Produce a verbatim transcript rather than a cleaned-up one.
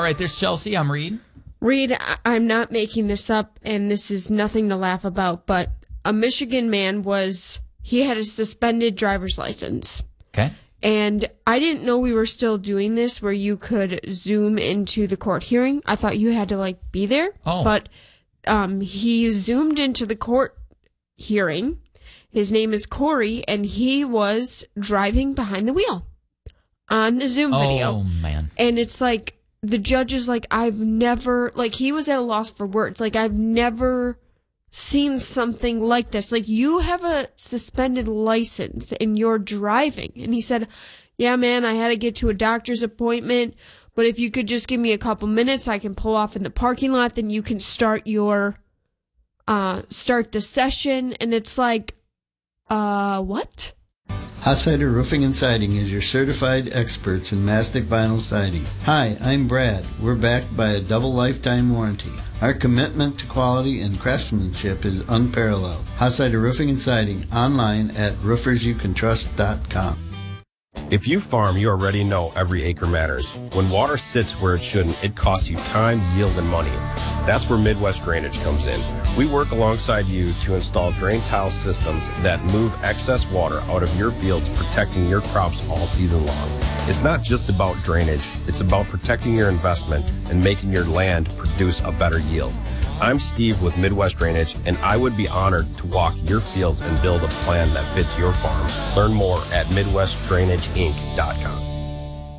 right, there's Chelsea. I'm Reed. Reed, I- I'm not making this up, and this is nothing to laugh about, but a Michigan man was, he had a suspended driver's license. Okay. And I didn't know we were still doing this where you could zoom into the court hearing. I thought you had to, like, be there. Oh. But um, he zoomed into the court hearing. His name is Corey, and he was driving behind the wheel on the Zoom video. Oh, man. And it's like, the judge is like, I've never, like, he was at a loss for words. Like, I've never seen something like this. Like, you have a suspended license and you're driving. And he said, yeah, man, I had to get to a doctor's appointment, but if you could just give me a couple minutes, I can pull off in the parking lot, then you can start your, uh, start the session. And it's like, uh, what? Hossider Roofing and Siding is your certified experts in mastic vinyl siding. Hi, I'm Brad. We're backed by a double lifetime warranty. Our commitment to quality and craftsmanship is unparalleled. Hossider Roofing and Siding, online at roofers you can trust dot com. If you farm, you already know every acre matters. When water sits where it shouldn't, it costs you time, yield, and money. That's where Midwest Drainage comes in. We work alongside you to install drain tile systems that move excess water out of your fields, protecting your crops all season long. It's not just about drainage, it's about protecting your investment and making your land produce a better yield. I'm Steve with Midwest Drainage, and I would be honored to walk your fields and build a plan that fits your farm. Learn more at midwest drainage inc dot com.